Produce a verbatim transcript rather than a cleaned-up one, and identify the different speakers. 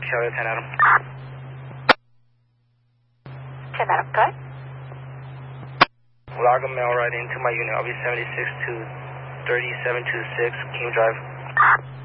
Speaker 1: Charlie ten Adam.
Speaker 2: ten Adam, go ahead.
Speaker 1: Log a mail right into my unit. I'll be seventy-six to thirty-seven two six, King Drive.